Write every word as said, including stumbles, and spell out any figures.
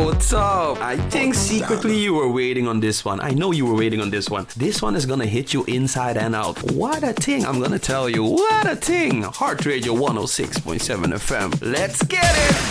what's up? I think secretly you were waiting on this one. I know you were waiting on this one. This one is gonna hit you inside and out. What a thing, I'm gonna tell you. What a thing. Heart Radio one oh six point seven F M. Let's get it!